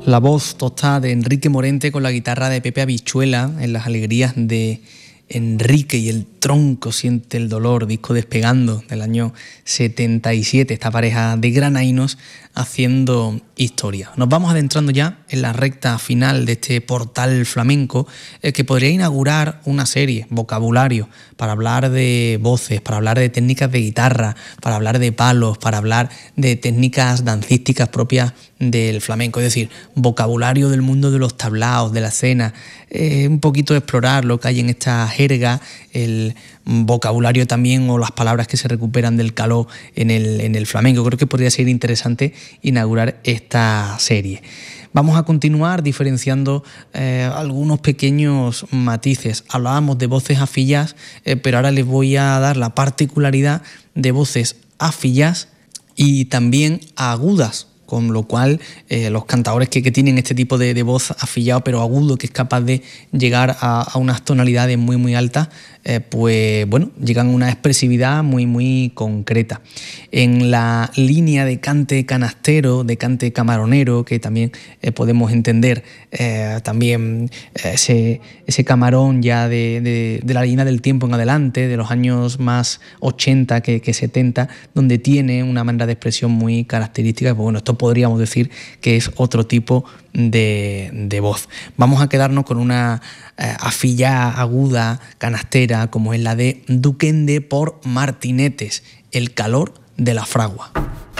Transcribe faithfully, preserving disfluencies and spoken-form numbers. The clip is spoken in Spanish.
La voz tostada de Enrique Morente con la guitarra de Pepe Habichuela en Las alegrías de Enrique y el tronco siente el dolor, disco Despegando del año setenta y siete, esta pareja de granainos haciendo historia. Nos vamos adentrando ya en la recta final de este portal flamenco, el que podría inaugurar una serie, vocabulario, para hablar de voces, para hablar de técnicas de guitarra, para hablar de palos, para hablar de técnicas dancísticas propias del flamenco, es decir, vocabulario del mundo de los tablaos, de la escena, eh, un poquito explorar lo que hay en esta jerga, el vocabulario también o las palabras que se recuperan del caló en el, en el flamenco. Creo que podría ser interesante inaugurar esta serie. Vamos a continuar diferenciando eh, algunos pequeños matices. Hablábamos de voces afilladas, eh, pero ahora les voy a dar la particularidad de voces afilladas y también agudas, con lo cual eh, los cantadores que, que tienen este tipo de, de voz afillado pero agudo, que es capaz de llegar a, a unas tonalidades muy muy altas, eh, pues bueno, llegan a una expresividad muy muy concreta. En la línea de cante canastero, de cante camaronero, que también eh, podemos entender eh, también eh, ese, ese camarón ya de, de, de la línea del tiempo en adelante, de los años más ochenta que, que setenta, donde tiene una manera de expresión muy característica, pues bueno, esto podríamos decir que es otro tipo de, de voz. Vamos a quedarnos con una eh, afillada aguda canastera como es la de Duquende por Martinetes, El calor de la fragua.